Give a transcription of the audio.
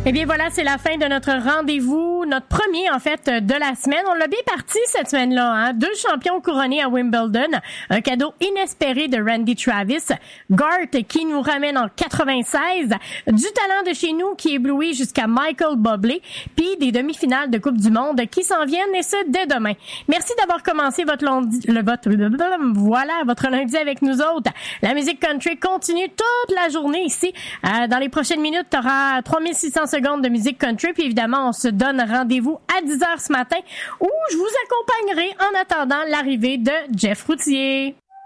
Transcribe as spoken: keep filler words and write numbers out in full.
Eh bien voilà, c'est la fin de notre rendez-vous, notre premier en fait de la semaine. On l'a bien parti cette semaine-là, hein? Deux champions couronnés à Wimbledon, un cadeau inespéré de Randy Travis, Gart qui nous ramène en quatre-vingt-seize, du talent de chez nous qui éblouit jusqu'à Michael Bublé, puis des demi-finales de Coupe du Monde qui s'en viennent et ce dès demain. Merci d'avoir commencé votre lundi, le votre voilà votre lundi avec nous autres. La musique country continue toute la journée ici. Euh, dans les prochaines minutes, tu auras trois mille six cents secondes de musique country, puis évidemment, on se donne rendez-vous à dix heures ce matin où je vous accompagnerai en attendant l'arrivée de Jeff Routier.